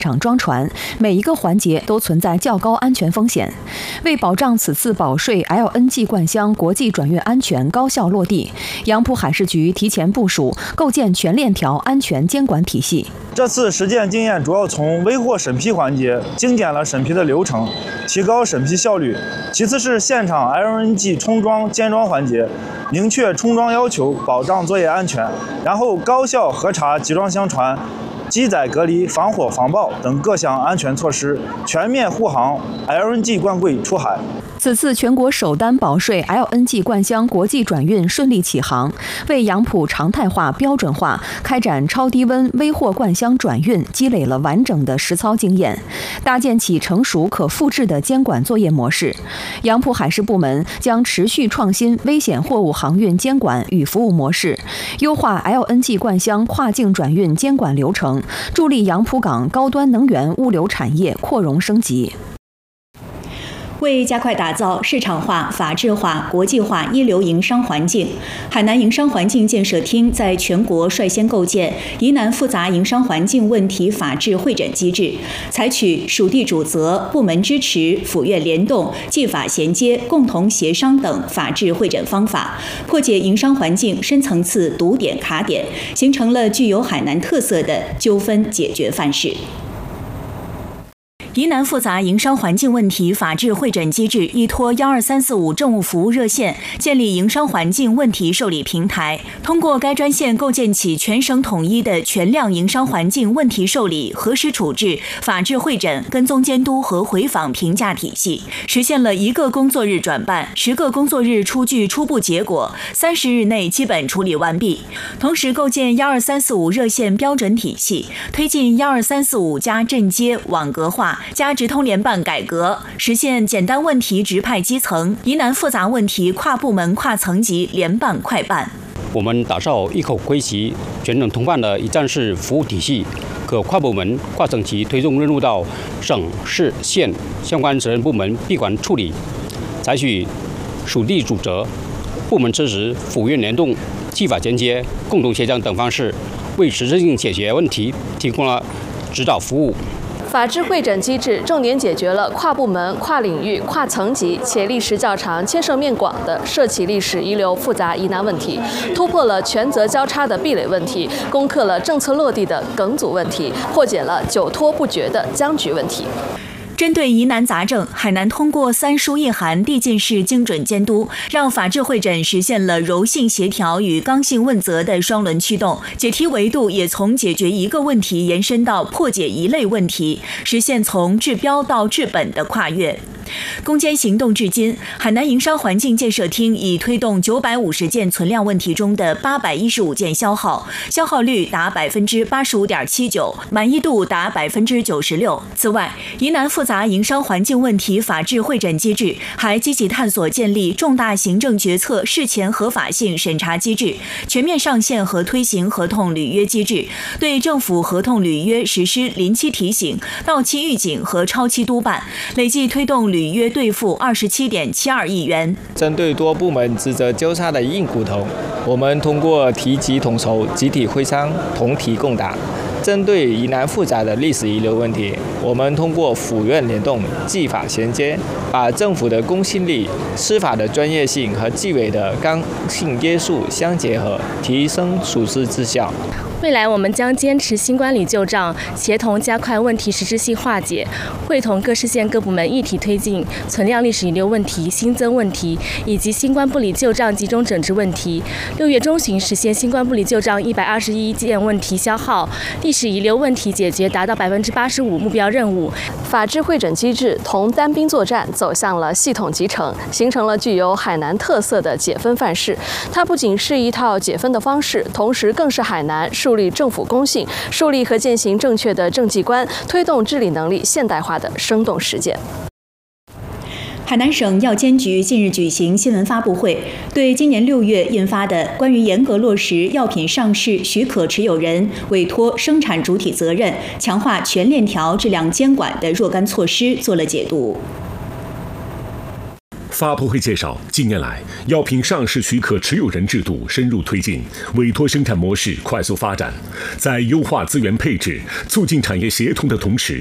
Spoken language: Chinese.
场装船，每一个环节都存在较高安全风险。为保障此次保税 LNG 灌箱国际转运安全高效落地，杨浦海事局提前部署，构建全链条安全监管体系。 这次实践经验主要从微货审批环节精简了审批的流程，提高审批效率；其次是现场 LNG 冲装监装环节，明确冲装要求，保障作业安全；然后高效核查集装箱船。机载隔离、防火防爆等各项安全措施，全面护航 LNG 灌柜出海。 此次全国首单保税 LNG 灌箱国际转运顺利起航，为杨浦常态化、标准化开展超低温微货灌箱转运积累了完整的实操经验，搭建起成熟可复制的监管作业模式。杨浦海事部门将持续创新危险货物航运监管与服务模式，优化 LNG 灌箱跨境转运监管流程，助力杨浦港高端能源物流产业扩容升级。 为加快打造市场化、法治化、国际化一流营商环境，海南营商环境建设厅在全国率先构建疑难复杂营商环境问题法治会诊机制，采取属地主责、部门支持、府院联动、技法衔接、共同协商等法治会诊方法，破解营商环境深层次堵点卡点，形成了具有海南特色的纠纷解决范式。疑难复杂营商环境问题法治会诊机制依托12345政务服务热线建立营商环境问题受理平台，通过该专线构建起全省统一的全量营商环境问题受理、核实处置、法治会诊、跟踪监督和回访评价体系，实现了1个工作日转办、10个工作日出具初步结果、30日内基本处理完毕。同时构建12345热线标准体系，推进12345加镇街网格化加直通联办改革，实现简单问题直派基层，疑难复杂问题跨部门跨层级联办快办。 我们打造一口归集、全省通办的一站式服务体系，可跨部门、跨层级推送任务到省、市、县相关责任部门闭环处理，采取属地主责、部门支持、府院联动、技法衔接、共同协商等方式，为实质性解决问题提供了指导服务。 法治会诊机制重点解决了跨部门、跨领域、跨层级且历时较长、牵涉面广的涉企历史遗留复杂疑难问题，突破了权责交叉的壁垒问题，攻克了政策落地的梗阻问题，破解了久拖不决的僵局问题。 针对疑难杂症，海南通过3书1函递进式精准监督，让法治会诊实现了柔性协调与刚性问责的双轮驱动，解题维度也从解决一个问题延伸到破解一类问题，实现从治标到治本的跨越。攻坚行动至今，海南营商环境建设厅已推动950件存量问题中的815件消耗，消耗率达85.79%，满意度达96%。此外，疑难复杂营商环境问题法治会诊机制还积极探索建立重大行政决策事前合法性审查机制，全面上线和推行合同履约机制，对政府合同履约实施临期提醒、到期预警和超期督办，累计推动履约兑付27.72亿元。 针对多部门职责交叉的硬骨头，我们通过提及统筹、集体会商、同题共打。针对疑难复杂的历史遗留问题，我们通过府院联动、技法衔接，把政府的公信力、司法的专业性和纪委的刚性约束相结合，提升处置质效。 未来我们将坚持新管理旧账，协同加快问题实质性化解，会同各市县各部门一体推进存量历史遗留问题、新增问题以及新冠不理旧账集中整治问题。6月中旬实现新冠不理旧账121件问题消耗，历史遗留问题解决达到85%目标任务。 法治会诊机制同单兵作战走向了系统集成，形成了具有海南特色的解分范式。它不仅是一套解分的方式，同时更是海南树立政府公信、树立和践行正确的政绩观、推动治理能力现代化的生动实践。 海南省药监局近日举行新闻发布会，对今年6月印发的关于严格落实药品上市许可持有人委托生产主体责任、强化全链条质量监管的若干措施做了解读。 发布会介绍，近年来，药品上市许可持有人制度深入推进，委托生产模式快速发展，在优化资源配置、促进产业协同的同时，